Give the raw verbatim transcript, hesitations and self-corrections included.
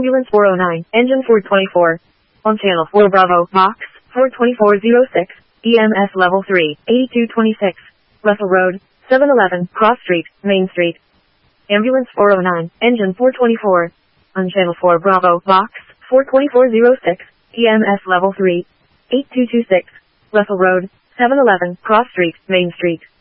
Ambulance four oh nine, Engine four twenty-four. On Channel four Bravo, Box four twenty-four oh six, E M S Level three, eighty-two twenty-six. Russell Road, seven eleven, Cross Street, Main Street. Ambulance four oh nine, Engine four twenty-four. On Channel four Bravo, Box four twenty-four oh six, E M S Level three, eighty-two twenty-six. Russell Road, seven eleven, Cross Street, Main Street.